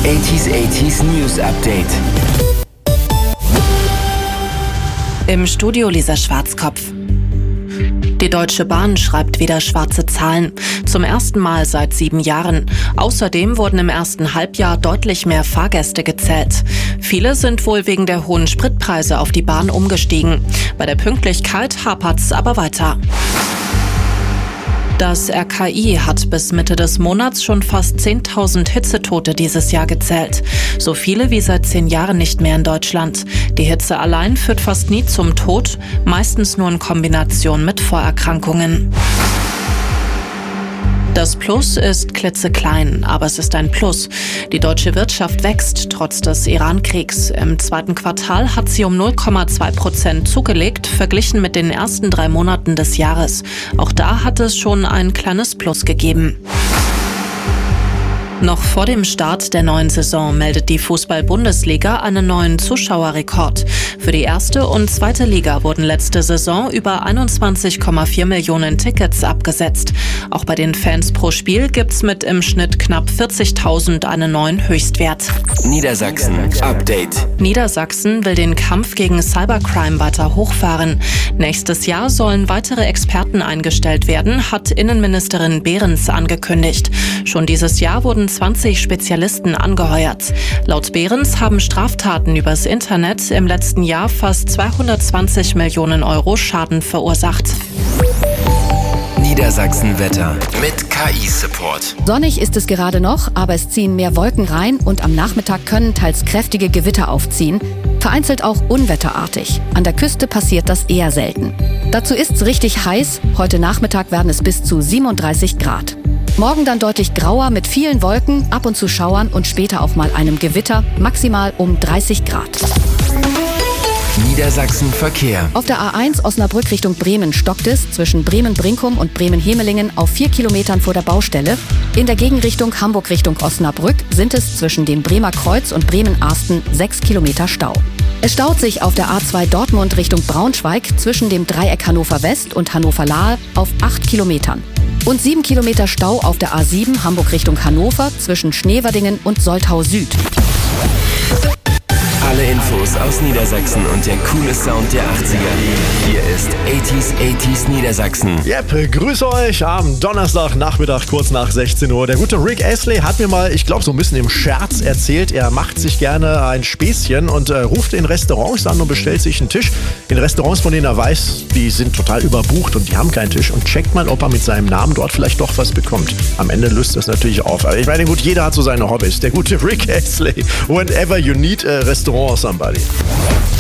80s News Update. Im Studio Lisa Schwarzkopf. Die Deutsche Bahn schreibt wieder schwarze Zahlen. Zum ersten Mal seit 7 Jahren. Außerdem wurden im ersten Halbjahr deutlich mehr Fahrgäste gezählt. Viele sind wohl wegen der hohen Spritpreise auf die Bahn umgestiegen. Bei der Pünktlichkeit hapert's aber weiter. Das RKI hat bis Mitte des Monats schon fast 10.000 Hitzetote dieses Jahr gezählt. So viele wie seit 10 Jahren nicht mehr in Deutschland. Die Hitze allein führt fast nie zum Tod, meistens nur in Kombination mit Vorerkrankungen. Das Plus ist klitzeklein, aber es ist ein Plus. Die deutsche Wirtschaft wächst trotz des Iran-Kriegs. Im zweiten Quartal hat sie um 0,2% zugelegt, verglichen mit den ersten 3 Monaten des Jahres. Auch da hat es schon ein kleines Plus gegeben. Noch vor dem Start der neuen Saison meldet die Fußball-Bundesliga einen neuen Zuschauerrekord. Für die erste und zweite Liga wurden letzte Saison über 21,4 Millionen Tickets abgesetzt. Auch bei den Fans pro Spiel gibt's mit im Schnitt knapp 40.000 einen neuen Höchstwert. Niedersachsen Update. Niedersachsen will den Kampf gegen Cybercrime weiter hochfahren. Nächstes Jahr sollen weitere Experten eingestellt werden, hat Innenministerin Behrens angekündigt. Schon dieses Jahr wurden 20 Spezialisten angeheuert. Laut Behrens haben Straftaten übers Internet im letzten Jahr fast 220 Millionen Euro Schaden verursacht. Niedersachsen-Wetter mit KI-Support. Sonnig ist es gerade noch, aber es ziehen mehr Wolken rein und am Nachmittag können teils kräftige Gewitter aufziehen. Vereinzelt auch unwetterartig. An der Küste passiert das eher selten. Dazu ist's richtig heiß. Heute Nachmittag werden es bis zu 37 Grad. Morgen dann deutlich grauer mit vielen Wolken, ab und zu Schauern und später auch mal einem Gewitter, maximal um 30 Grad. Niedersachsen Verkehr. Auf der A1 Osnabrück Richtung Bremen stockt es zwischen Bremen-Brinkum und Bremen-Hemelingen auf 4 Kilometern vor der Baustelle. In der Gegenrichtung Hamburg Richtung Osnabrück sind es zwischen dem Bremer Kreuz und Bremen-Arsten 6 Kilometer Stau. Es staut sich auf der A2 Dortmund Richtung Braunschweig zwischen dem Dreieck Hannover West und Hannover-Lahe auf 8 Kilometern. Und 7 Kilometer Stau auf der A7 Hamburg Richtung Hannover zwischen Schneverdingen und Soltau Süd. Alle Infos aus Niedersachsen und der coole Sound der 80er. Hier ist 80s Niedersachsen. Yep, grüße euch am Donnerstagnachmittag, kurz nach 16 Uhr. Der gute Rick Astley hat mir mal, ich glaube so ein bisschen im Scherz erzählt, er macht sich gerne ein Späßchen und ruft in Restaurants an und bestellt sich einen Tisch. In Restaurants, von denen er weiß, die sind total überbucht und die haben keinen Tisch. Und checkt mal, ob er mit seinem Namen dort vielleicht doch was bekommt. Am Ende löst das natürlich auf. Aber ich meine, gut, jeder hat so seine Hobbys. Der gute Rick Astley. Whenever you need a restaurant or somebody.